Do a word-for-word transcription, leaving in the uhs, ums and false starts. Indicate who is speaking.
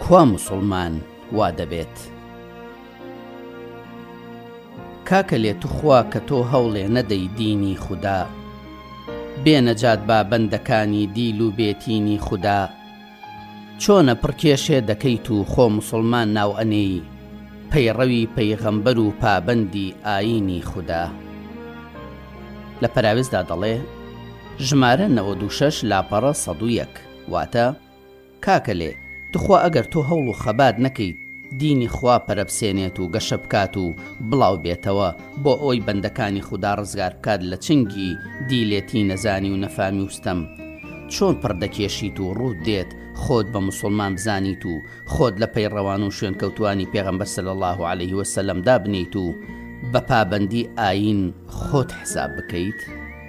Speaker 1: کوا موسڵمان وا دەبێت. کاکە لێ توخوا کە تۆ هەوڵێ نەدەی دینی خودا، بێنەجات با بەندەکانی دیل و بێتینی خودا. چۆنە پڕکێشێ دەکەیت و خۆ موسڵمان ناو ئەنێی، پەیڕەوی پەیغەمبەر و پابەندی ئایینی خودا. لە پەراوێزدا دەڵێ ژمارە نەوەد و شەش لاپەڕە سەد و یەک، واتە کاکە لێ توخوا ئەگەر تۆ هەوڵ و خەبات نەکەیت دینی خوا پەرەبسێنێت و گەشە بکات و بڵاو بێتەوە بۆ ئەوی بەندەکانی خودا ڕزگار بکات لە چنگی دیلێتی نەزانی و نەفامی وستەم، چۆن پڕدەکێشیت و ڕوود دێت خۆت بە موسڵمان بزانیت و خۆت لە پەیڕەوان و شوێنکەوتوانی پێغەمبەر صلی الله عەلەیه وسەلەم دابنیت و بە پابەندی ئاین خۆت حساب بکەیت؟